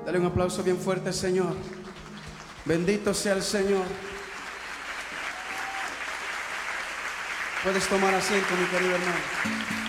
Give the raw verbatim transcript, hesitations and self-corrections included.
Dale un aplauso bien fuerte al Señor. Bendito sea el Señor. Puedes tomar asiento, mi querido hermano.